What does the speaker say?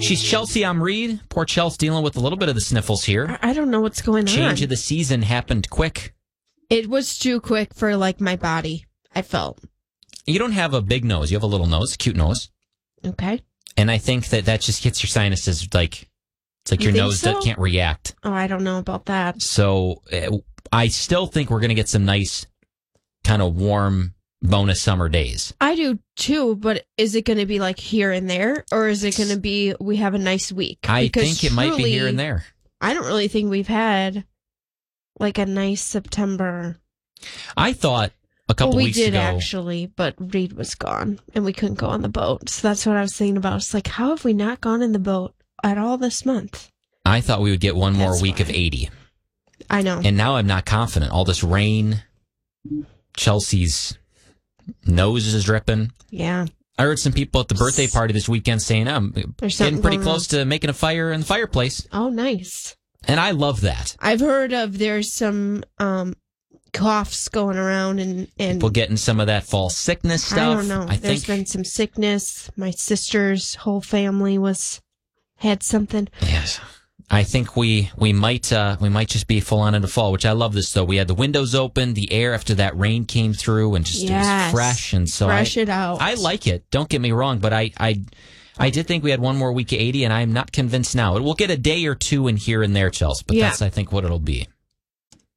She's Chelsea Amreed. Poor Chelsea dealing with a little bit of the sniffles here. I don't know what's going on. Change of the season happened quick. It was too quick for, my body, I felt. You don't have a big nose. You have a little nose, a cute nose. Okay. And I think that just hits your sinuses it's like your nose can't react. Oh, I don't know about that. So I still think we're going to get some nice kind of warm bonus summer days. I do too, but is it going to be here and there, or is it going to be we have a nice week? I think it might be here and there. I don't really think we've had a nice September. I thought a couple weeks ago. We did actually, but Reed was gone and we couldn't go on the boat. So that's what I was thinking about. It's how have we not gone in the boat at all this month? I thought we would get one more week of 80. I know. And now I'm not confident. All this rain, Chelsea's nose is dripping. Yeah. I heard some people at the birthday party this weekend saying, I'm getting pretty close to making a fire in the fireplace. Oh, nice. And I love that. I've heard there's some coughs going around and people getting some of that fall sickness stuff. I don't know. There's been some sickness. My sister's whole family had something. Yes. I think we might just be full on into fall, which I love this though. We had the windows open, the air after that rain came through and just it was fresh, and so fresh it out. I like it. Don't get me wrong, but I did think we had one more week of 80, and I'm not convinced now. We'll get a day or two in here and there, Chelsea, but that's I think what it'll be.